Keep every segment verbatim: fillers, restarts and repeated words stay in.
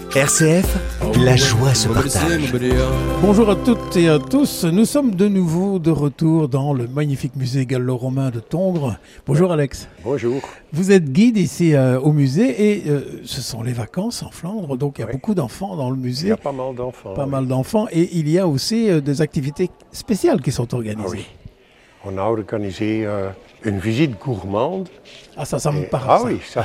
R C F, la joie se partage. Bonjour à toutes et à tous, nous sommes de nouveau de retour dans le magnifique musée gallo-romain de Tongres. Bonjour Alex. Bonjour. Vous êtes guide ici euh, au musée et euh, ce sont les vacances en Flandre, donc il y a Oui. beaucoup d'enfants dans le musée. Il y a pas mal d'enfants. Pas oui. mal d'enfants et il y a aussi euh, des activités spéciales qui sont organisées. Ah oui. On a organisé euh, une visite gourmande. Ah ça, ça me Et- parle. ah ça. oui, ça,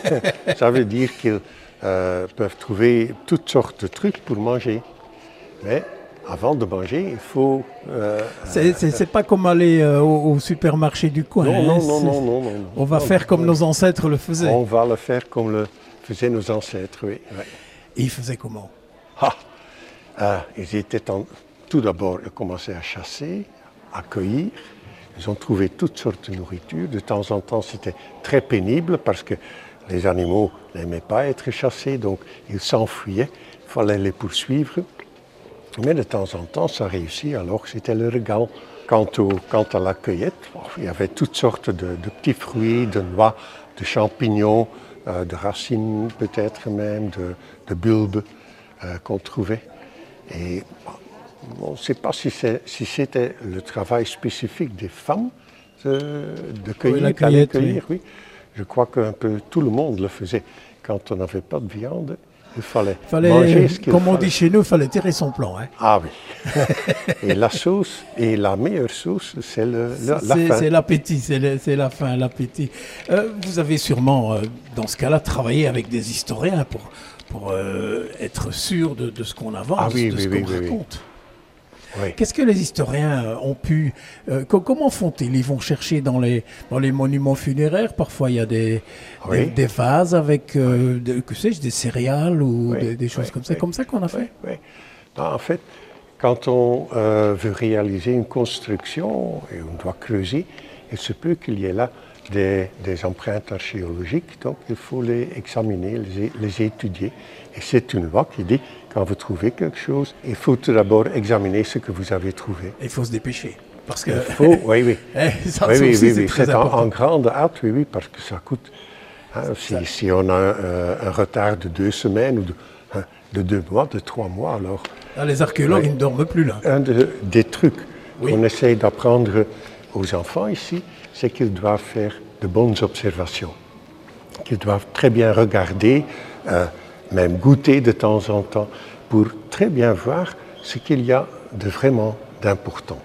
ça veut dire qu'ils euh, peuvent trouver toutes sortes de trucs pour manger. Mais avant de manger, il faut... euh, C'est, c'est, c'est pas comme aller euh, au, au supermarché du coin. non, hein, non, non, c'est- non, non, non. On va Non, faire non, comme non. nos ancêtres le faisaient. On va le faire comme le faisaient nos ancêtres, oui. ouais. Et ils faisaient comment? Ah, euh, ils étaient en- tout d'abord, ils commençaient à chasser, à cueillir. Ils ont trouvé toutes sortes de nourriture. De temps en temps, c'était très pénible parce que les animaux n'aimaient pas être chassés, donc ils s'enfuyaient. Il fallait les poursuivre. Mais de temps en temps, ça réussit, alors c'était le régal. Quant, au, quant à la cueillette, bon, il y avait toutes sortes de, de petits fruits, de noix, de champignons, euh, de racines peut-être même, de, de bulbes euh, qu'on trouvait. Et bon, on ne sait pas si, c'est, si c'était le travail spécifique des femmes de, de cueillir, la d'aller cueillette, cueillir, oui. Je crois qu'un peu tout le monde le faisait. Quand on n'avait pas de viande, il fallait, Fallait, manger ce qu'il comme on fallait. dit chez nous, il fallait tirer son plan. Hein. Ah oui. Et la sauce, et la meilleure sauce, c'est le, le- la c'est, faim. c'est l'appétit, c'est, le- c'est la faim, l'appétit. Euh, vous avez sûrement, euh, dans ce cas-là, travaillé avec des historiens pour, pour euh, être sûr de, de ce qu'on avance, Ah oui, de oui, ce oui, qu'on oui, oui. raconte. Oui. Qu'est-ce que les historiens euh, ont pu... euh, co- comment font-ils? Ils vont chercher dans les, dans les monuments funéraires. Parfois, il y a des, Oui. des, des vases avec euh, de- que sais-je, des céréales ou Oui, des, des choses oui, comme ça. oui. comme ça qu'on a fait. Oui, oui. Non, en fait, quand on euh, veut réaliser une construction et on doit creuser, il se peut qu'il y ait là des, des empreintes archéologiques, donc il faut les examiner, les, é- les étudier. Et c'est une loi qui dit, quand vous trouvez quelque chose, il faut tout d'abord examiner ce que vous avez trouvé. Il faut se dépêcher. Parce que... Il faut, oui, oui. Eh, ça oui, oui, aussi, oui, c'est oui. très C'est en, important. en grande hâte, oui, oui, parce que ça coûte. hein, si, si on a un, euh, un retard de deux semaines ou de, hein, de deux mois, de trois mois, alors Ah, les archéologues, Oui. ils ne dorment plus là. un de- des trucs Oui. qu'on essaye d'apprendre aux enfants ici, c'est qu'ils doivent faire de bonnes observations, qu'ils doivent très bien regarder, euh, même goûter de temps en temps, pour très bien voir ce qu'il y a de vraiment d'important.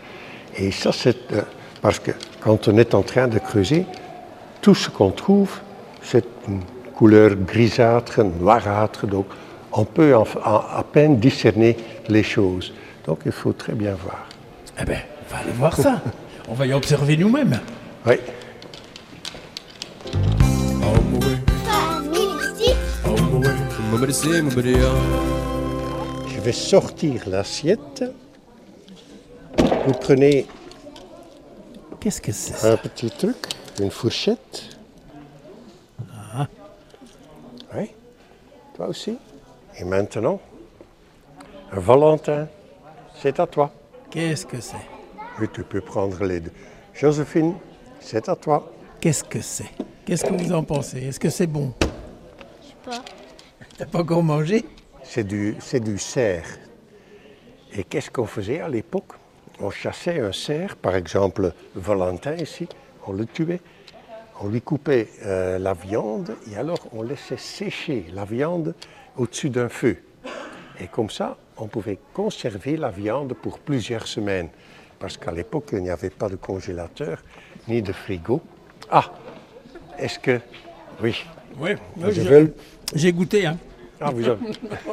Et ça, c'est euh, parce que quand on est en train de creuser, tout ce qu'on trouve, c'est une couleur grisâtre, noirâtre, donc on peut en- en- à peine discerner les choses. Donc il faut très bien voir. Eh bien, on va aller voir ça. On va y observer nous-mêmes. Oui. Je vais sortir l'assiette. Vous prenez Qu'est-ce que c'est ça? un petit truc, une fourchette. Oui. Toi aussi. Et maintenant, Valentin, c'est à toi. Qu'est-ce que c'est? Oui, tu peux prendre les deux. Joséphine, c'est à toi. Qu'est-ce que c'est? Qu'est-ce que vous en pensez? Est-ce que c'est bon? Je sais pas. T'as pas encore mangé? C'est du, c'est du cerf. Et qu'est-ce qu'on faisait à l'époque? On chassait un cerf, par exemple Valentin ici, on le tuait, on lui coupait euh, la viande et alors on laissait sécher la viande au-dessus d'un feu. Et comme ça, on pouvait conserver la viande pour plusieurs semaines. Parce qu'à l'époque, il n'y avait pas de congélateur ni de frigo. Ah, est-ce que... Oui, Oui. je veux... J'ai goûté, hein. Ah, vous avez...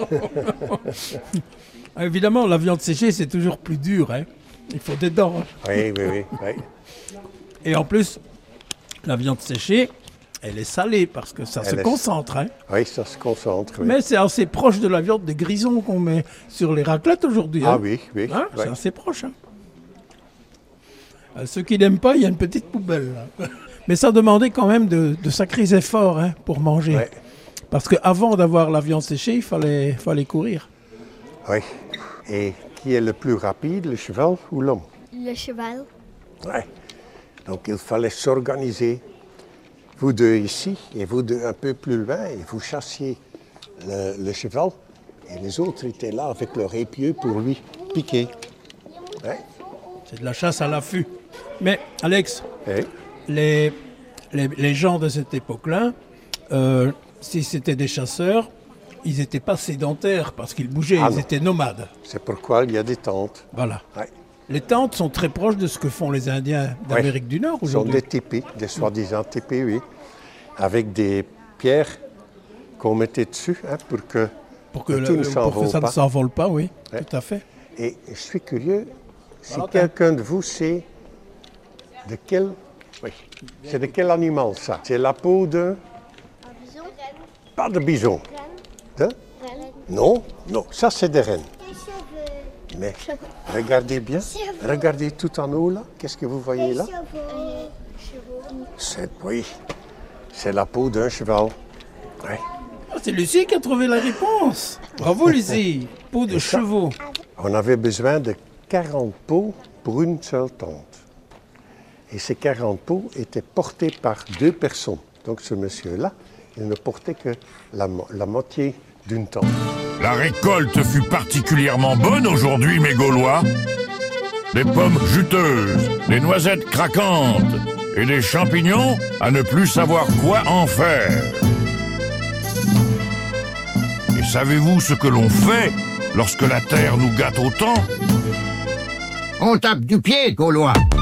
Évidemment, la viande séchée, c'est toujours plus dur, hein. Il faut des dents. hein. Oui, oui, oui, oui. Et en plus, la viande séchée, elle est salée parce que ça Elle se est- concentre, hein. Oui, ça se concentre. Oui. Mais c'est assez proche de la viande des grisons qu'on met sur les raclettes aujourd'hui. Ah hein. oui, oui. Hein, oui. c'est assez proche. hein. Euh, Ceux qui n'aiment pas, il y a une petite poubelle. là. Mais ça demandait quand même de, de sacrés efforts hein, pour manger. Ouais. Parce qu'avant d'avoir la viande séchée, il fallait, fallait courir. Oui. Et qui est le plus rapide, le cheval ou l'homme? Le cheval. Oui. Donc il fallait s'organiser. Vous deux ici et vous deux un peu plus loin et vous chassiez le, le cheval. Et les autres étaient là avec leur épieu pour lui piquer. Ouais. C'est de la chasse à l'affût. Mais Alex, Ouais. les, les, les gens de cette époque-là, euh, si c'était des chasseurs, ils n'étaient pas sédentaires parce qu'ils bougeaient, Ah ils non. étaient nomades. C'est pourquoi il y a des tentes. Voilà. Ouais. Les tentes sont très proches de ce que font les Indiens d'Amérique du Nord Ce sont aujourd'hui. des tipis, des soi-disant tipis, oui, avec des pierres qu'on mettait dessus hein, pour que, Pour que, que le- tout ne pour que s'envole ça pas. ne s'envole pas, oui, Ouais. tout à fait. Et je suis curieux, si Valentin. quelqu'un de vous sait de quel, oui, c'est de quel animal ça? C'est la peau de, Un bison. pas de bison, Reine. de, Reine. non, non, ça c'est des rennes. Des cheveux. Mais regardez bien, Chevaux. regardez tout en haut là, qu'est-ce que vous voyez là? Euh, chevaux. C'est, oui, c'est la peau d'un cheval. Ouais. Ah, c'est Lucie qui a trouvé la réponse. Bravo Lucie. Peau de ça- chevaux. On avait besoin de quarante peaux pour une seule tente. Et ces quarante peaux étaient portées par deux personnes. Donc ce monsieur-là, il ne portait que la, mo- la moitié d'une tente. La récolte fut particulièrement bonne aujourd'hui, mes Gaulois. Des pommes juteuses, des noisettes craquantes et des champignons à ne plus savoir quoi en faire. Et savez-vous ce que l'on fait lorsque la terre nous gâte autant? On tape du pied, Gaulois.